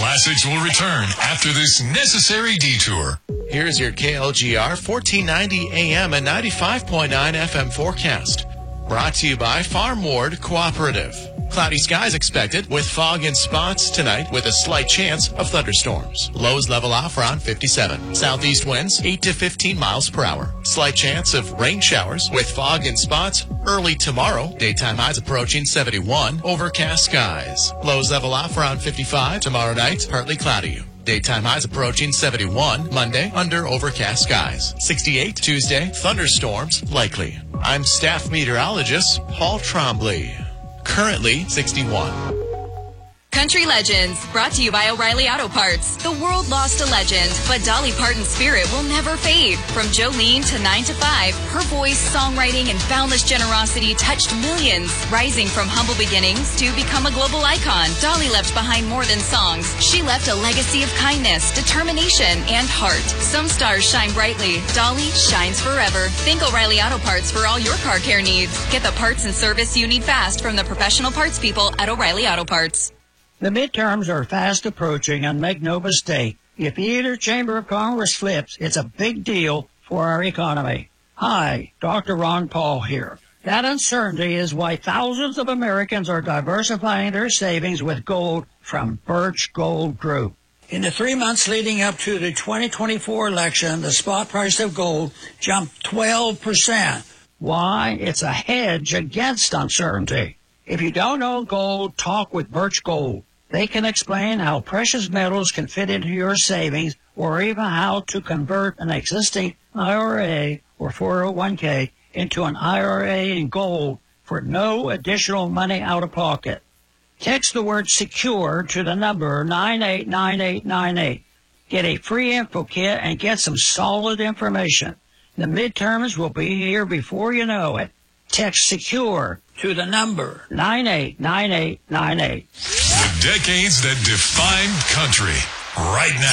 Classics will return after this necessary detour. Here's your KLGR 1490 AM and 95.9 FM forecast. Brought to you by Farm Ward Cooperative. Cloudy skies expected with fog in spots tonight with a slight chance of thunderstorms. Lows level off around 57. Southeast winds 8 to 15 miles per hour. Slight chance of rain showers with fog in spots early tomorrow. Daytime highs approaching 71. Overcast skies. Lows level off around 55. Tomorrow night, partly cloudy. Daytime highs approaching 71. Monday, under overcast skies. 68. Tuesday, thunderstorms likely. I'm staff meteorologist Paul Trombley. Currently 61. Country Legends, brought to you by O'Reilly Auto Parts. The world lost a legend, but Dolly Parton's spirit will never fade. From Jolene to 9 to 5, her voice, songwriting, and boundless generosity touched millions. Rising from humble beginnings to become a global icon, Dolly left behind more than songs. She left a legacy of kindness, determination, and heart. Some stars shine brightly. Dolly shines forever. Think O'Reilly Auto Parts for all your car care needs. Get the parts and service you need fast from the professional parts people at O'Reilly Auto Parts. The midterms are fast approaching, and make no mistake, if either chamber of Congress flips, it's a big deal for our economy. Hi, Dr. Ron Paul here. That uncertainty is why thousands of Americans are diversifying their savings with gold from Birch Gold Group. In the 3 months leading up to the 2024 election, the spot price of gold jumped 12%. Why? It's a hedge against uncertainty. If you don't own gold, talk with Birch Gold. They can explain how precious metals can fit into your savings or even how to convert an existing IRA or 401k into an IRA in gold for no additional money out of pocket. Text the word SECURE to the number 989898. Get a free info kit and get some solid information. The midterms will be here before you know it. Text SECURE to the number 989898. The decades that defined country. Right now.